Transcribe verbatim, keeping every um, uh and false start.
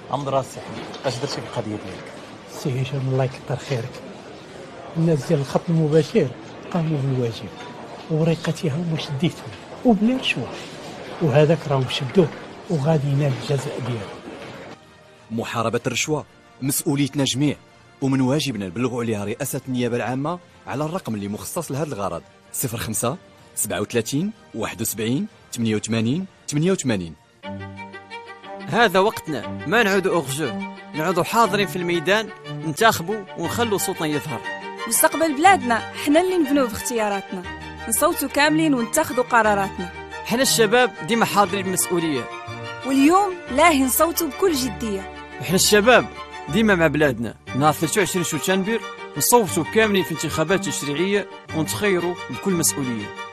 عمد راسي اش درتي في القضيه ديالك؟ سي هشام الله يكثر خيرك، الناس ديال الخط المباشر قاموا بالواجب ووريقتها هما شديتهم وبلا رشوه، وهذاك راهم شدوه وغادي ينال الجزاء ديالو. محاربة الرشوة مسؤوليتنا جميع، ومن واجبنا نبلغوا عليها رئاسة النيابة العامة على الرقم اللي مخصص لهذا الغرض صفر خمسة سبعة وثلاثين واحد وسبعين ثمانية وثمانين ثمانية وثمانين. هذا وقتنا، ما نعودوا أغجو، نعودوا حاضرين في الميدان، ننتخبوا ونخلوا صوتنا يظهر. مستقبل بلادنا حنا اللي نبنوه باختياراتنا، نصوتوا كاملين ونتخذوا قراراتنا. حنا الشباب ديما حاضرين بمسؤولية، واليوم لاهي نصوتوا بكل جدية. احنا الشباب ديما مع بلادنا، نهار ثلاثة وعشرين شتنبر نصوتوا كاملين في انتخابات تشريعية ونتخيروا بكل مسؤولية.